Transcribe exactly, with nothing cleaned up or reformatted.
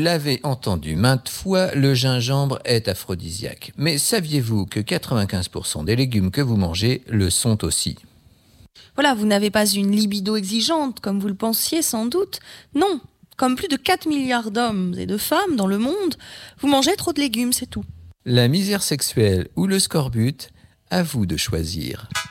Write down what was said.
l'avez entendu maintes fois, le gingembre est aphrodisiaque. Mais saviez-vous que quatre-vingt-quinze pour cent des légumes que vous mangez le sont aussi ? Voilà, vous n'avez pas une libido exigeante, comme vous le pensiez sans doute. Non, comme plus de quatre milliards d'hommes et de femmes dans le monde, vous mangez trop de légumes, c'est tout. La misère sexuelle ou le scorbut, à vous de choisir.